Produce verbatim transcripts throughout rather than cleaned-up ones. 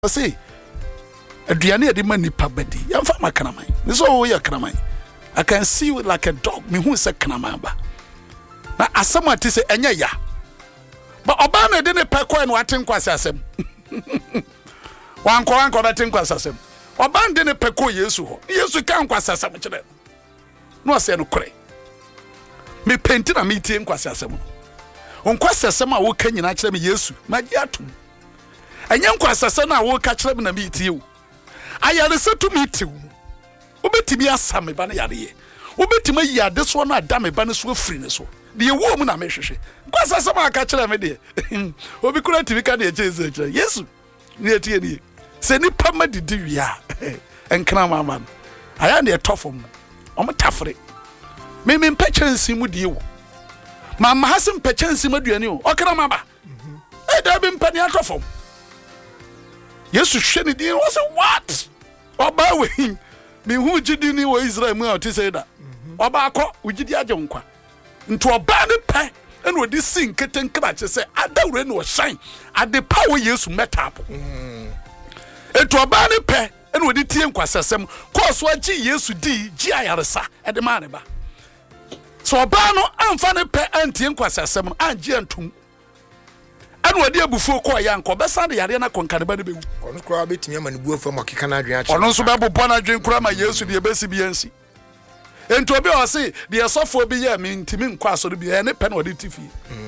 say aduane e de ma nipa bedi yamfa makanaman me so wo ye kanaman I can see you like a dog me hu se kanaman ba na asama ti se enya ya ba oba na de ne pekwa no aten kwase asem wan ko wan ko aten kwase asem oba de ne pekwa Yesu ho Yesu kan kwase asem kire no se no kure me penti na me tie kwase asem on kwase asem a wo ka nyina kire me Yesu magi atum enya kwase asem a wo ka kire me na me tie wo ayare se to me tie wo obetimi asame ba na yare ye obetimi yade so na adame ba ne so afiri ne so de wo mu na me hwehwe kwase asem a ka kire me de obi kura timi ka de cheze kire Yesu ne tie ne se ni pama didi wia enkra mama aya ne etofom o mtafre me me mpechansi mu de wo mama hasim mpechansi maduane o okra maba e da bi mpani atofom Yesu hwe ne din wo se what oba we me hu gidi ni wo Israel mu a ti say da oba akọ ugidi agye nkwa nto oba ne pe ene odi sin ketenkra che se adawre ne wo shine ade pa wo Yesu metapo eto oba ne pe ene odi tie nkwasesem course wa gi Yesu di gi ayaresa e de ma ne ba so oba no amfa ne pe antie nkwasesem anje antum ene odi abufuo ko ya nko besa de yare na konkane ba de bewu ono kura betimi ama ne buo fam okeka na adwen ache ono so be bobo na adwen kura ma Yesu de besi bi ansi ento obi o se de sofo bi ya mi ntimi nkwa so bi ya ne pe na odi tifi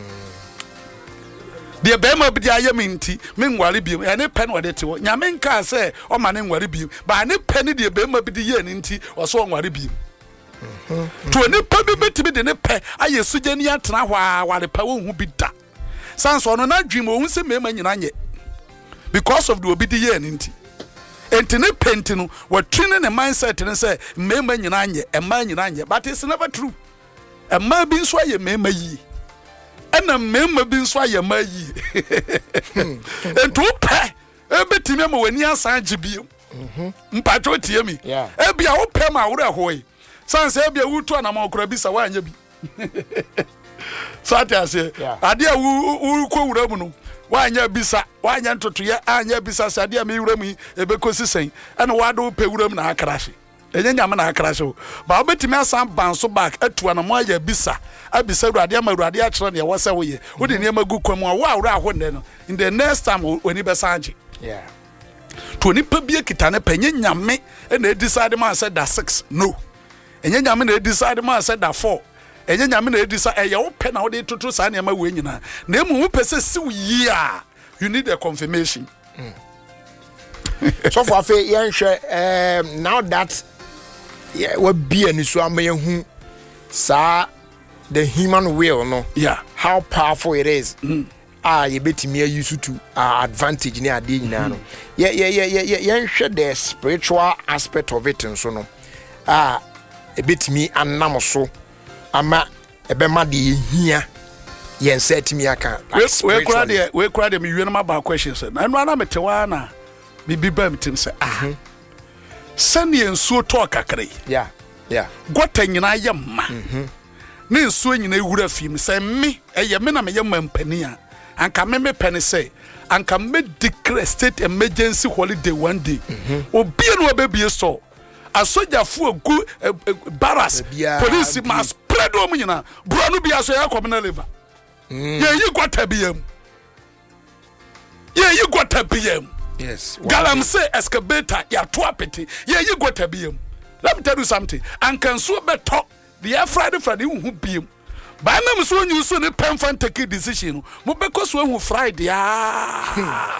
de be ma bi de aye mi nti mi nware bi ya ne pe na odi ti wo nyame nka se o ma ne nware bi ba ne pe ne de be ma bi de ye ne nti o so nware bi to ne pe bi betimi de ne pe aye sugani atena hwa ware pa wo hu bi da sanso no na dwim ohun se mema nyina nye because of the obidi ye nti enti ne penti no watwine ne mindset ne say mema nyina nye ema nyina nye but it's never true ema bi nso aye mema yi ena mema bi nso aye ma yi enti ope ebetimi ma wani asan gibiem mpacho tie mi ebia ope ma wura hoyi sanse ebia wutu na ma okura bisa wa anya bi so atiase ade a wu ko wura mu no wanya bisa wanya ntoto ya anya bisa sade a me wura mu ebekosi sen ana wado pe wura mu na akrahye enye nyame na akrahye ba obetimi asan banso back atu na mo aya bisa abisa urade ama urade a kire ne wo se wo ye wo de ne magu kwam a wa wura aho ne no in the next time oni besange yeah to ni pa bie kitane penye nyame na e decide man say that six no enye nyame na e decide man say that four enye nyame na edisa eye wo pe na wo de toto sa na ma we nyina na emu wo pese siw yi a you need a confirmation mm. So for afa yen hwe um now that yeah we be ani so am hu sa the human will no yeah how powerful it is mm. ah ye betimi use to uh, advantage ni ade nyina no ye ye ye ye yen hwe the spiritual aspect of it so no ah e betimi anam so ama ebema de hia yen setimi aka we kura de we kura de me wiena ma ba questions na no ana metewa na bibi ba mitim se ah sane ensuo to kakare yeah yeah gota nyina ye ma ne ensuo nyina ewura fim se me eye me na me ye mampani a anka me me pene se anka me declare state emergency holiday one day obi no obebie so asojafo agu baras police mas spread o munyina bro no bia so ya komna liver ye yi gwata biam ye yi gwata biam yes galam say excavator ya to apeti ye yi gwata biam let me tell you something and can so beto the friday friday hu biam ba na me so nyu so ne pen fan take decision mo be ko so hu friday ah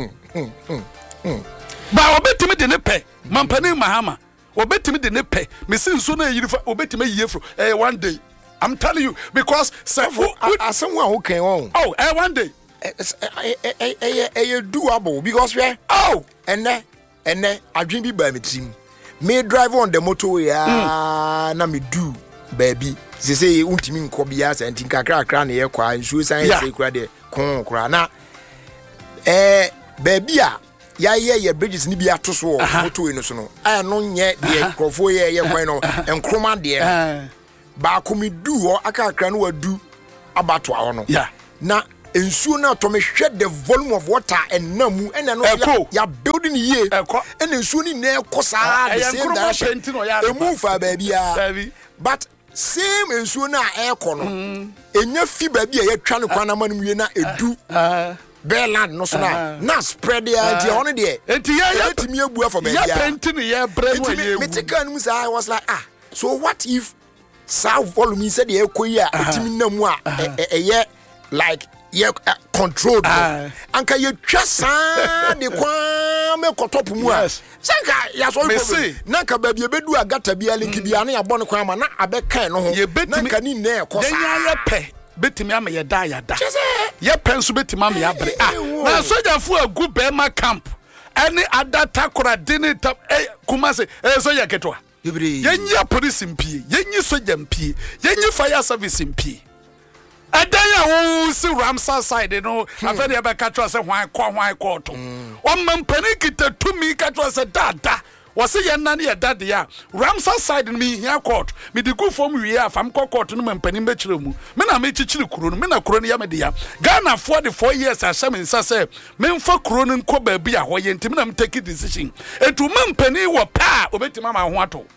ba obetimi de ne pe mampani mahama obetimi de ne pe me sin so na yirifa obetimi yefro eh one day I'm telling you because several asemwa who can on oh eh one day eh eh eh eh doable because we oh ene ene adwen bi ba metim me drive on the motorway ah na me do baby say say untimi nko bia santin kakra kakra na ye kwa nsuo san say kura de kon kura na eh baby a ya ye ye bridges ni bi atoso motorway no so no aya no nye de krofo ye ye kwan no enkroma de ba komi du ho aka akra no wadu abato aho no yeah na ensuo na to me hwɛ the volume of water and namu ɛna no ya building ye ɛna ensuo ni na ɛkɔ saa the same direction emu fa baabi a but same ensuo na ɛkɔ no enya fi baabi a yɛtwa no kwana ma no wie na edu Bearland no so na na spread ya nti hono de nti ya ya timi abu afọ baabi ya penti ne ya bre no ye me take an musa I was like ah so what if sa volume said the ekoyi a etimi namu a eye like ye controlled anka ye twa saa de kwa me kotop mu a sanka ya so na ka baabi ebedu agata bia link bia na ya bɔ no kwa ma na abɛkan no ho na ka ni na ekosa ya pɛ betimi ama ye da ya da ye penso betimi ama ya bre ah na soja fu agu bema camp any other takora dini tap eh kumase eh soja ketwa yenyi police mpie yenyi soja mpie yenyi fire service mpie adan ya wo si Ramsar side no afede ya be katwa se hwan kɔ hwan kɔ to o mampani kita tumi katwa se dada wose ye nane ye dade ya Ramsar side no me hia court me di go form wi ya fam court no mampani me kire mu me na me chichiri kuro no me na kuro no ya me de ya Ghana for the four years asha me nsa se me mfa kuro no nko ba bi a ho ye ntimi na me take decision etu mampani wo pa obetima ma ho ato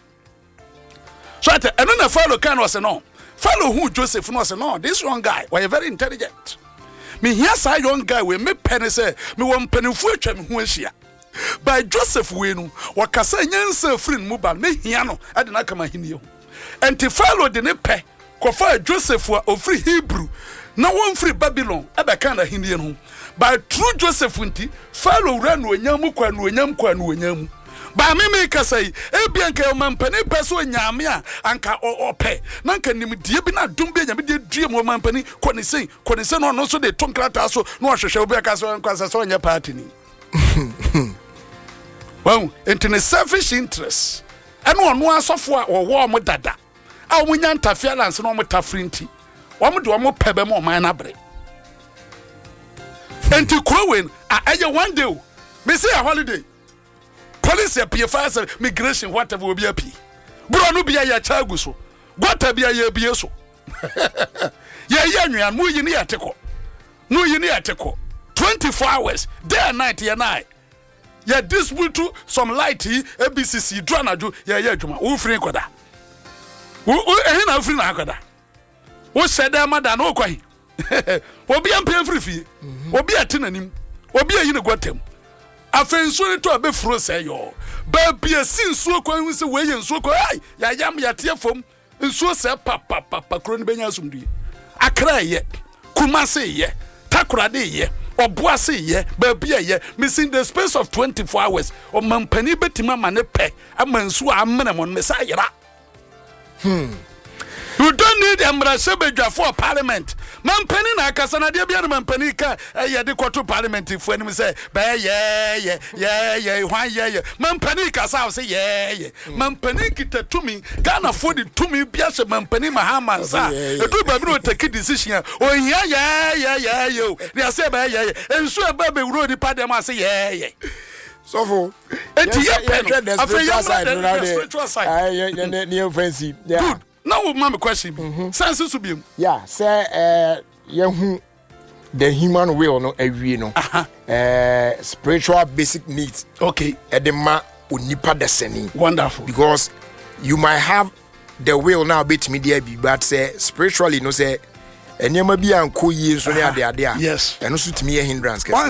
so at eno na follow kan was no follow who Joseph no say no this young guy was very intelligent me here say young guy we me pen say me won penfu atwa me ho ahia by Joseph we no wakasa nyansa free mu ba me hia no ade na kama hini ho enti follow de ne pe kofa Joseph a ofri Hebrew na won free Babylon e be kan na hini no by true Joseph nti follow ran no nyam kwa no nyam kwa no nyam ba me me kasai e bia nka mampani peso nyame a anka ope na nka nimdie bi na dum bi nyame de due mo mampani koni sei koni sei no no so de tonkrata so no hwehwe obi aka so nka so nya party ni well into the selfish interest eno ono asofo a wo mo dada a wo nya interference no mo tafrinti wo mo de wo mo pebe mo man na bre enti krowen a eye one day me say a holiday police appear fire migration whatever will be a p bro no bia ya chagu so gota bia ya bia so ya ya nwan mu yi ne ya teko mu yi ne ya teko twenty-four hours day and night ya night ya distribute some light A B C C dranaju ya ya adwuma wo free koda wo ehin na free na koda wo sheda mada na okwahi obi ampe free fie obi atenanim obi ayi ne gotem afenso ni to abefuro say yo ba bia sinsuo kwa hu se we ye nsuo kwa ai ya yam ya tie fom nsuo se pa pa pa pa kro ni benya asumdue akra ye kumase ye takorade ye oboase ye ba bia ye missing the space of twenty-four hours o mampani betima ma ne pe amansuo amene mon me say yera hmm you don't need embrace bedwa for parliament mampani na akasa na de bia mampani ka ye de kwato parliament fu anim say ba ye ye ye ye hwan ye ye mampani kasa say ye ye mampani kita tumi Ghana for the tumi bia se mampani mahama za edu ba bi no take decision o hia ye ye ye yo they say ba ye ye ensu e ba be wuro di padem say ye ye so for enti ye pen afeya spiritual side ah ye ne offensive yeah. Now we mama question mm-hmm. Sense to be yeah say uh yehu the human will no awie no uh-huh. uh spiritual basic needs okay edema onipa deseni wonderful because you might have the will now bit me there be but say spiritually no say enema bi anko yie so ne ade ade a yes eno so timi ye hindrance